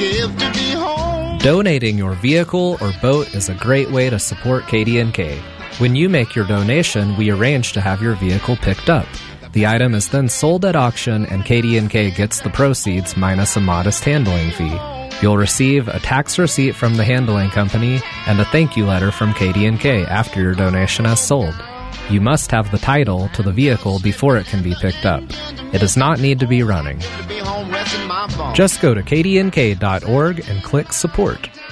give to be home. Donating your vehicle or boat is a great way to support KD&K. When you make your donation, we arrange to have your vehicle picked up. The item is then sold at auction, and KD&K gets the proceeds minus a modest handling fee. You'll receive a tax receipt from the handling company and a thank you letter from KD&K after your donation has sold. You must have the title to the vehicle before it can be picked up. It does not need to be running. Just go to kdnk.org and click support.